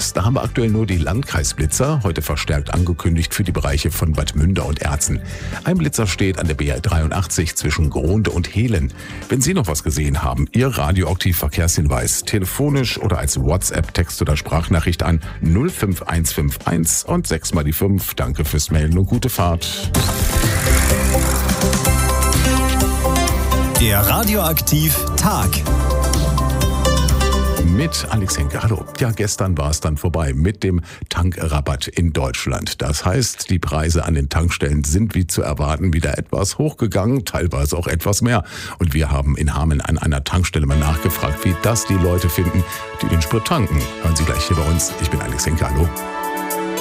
Neues. Da haben wir aktuell nur die Landkreisblitzer, heute verstärkt angekündigt für die Bereiche von Bad Münder und Erzen. Ein Blitzer steht an der BR 83 zwischen Gronde und Hehlen. Wenn Sie noch was gesehen haben, Ihr Radioaktiv-Verkehrshinweis telefonisch oder als WhatsApp, Text oder Sprachnachricht an 05151 und 6 mal die 5. Danke fürs Melden und gute Fahrt. Der Radioaktiv-Tag. Mit Alex Henke. Hallo. Ja, gestern war es dann vorbei mit dem Tankrabatt in Deutschland. Das heißt, die Preise an den Tankstellen sind wie zu erwarten wieder etwas hochgegangen, teilweise auch etwas mehr. Und wir haben in Hameln an einer Tankstelle mal nachgefragt, wie das die Leute finden, die den Sprit tanken. Hören Sie gleich hier bei uns. Ich bin Alex Henke. Hallo.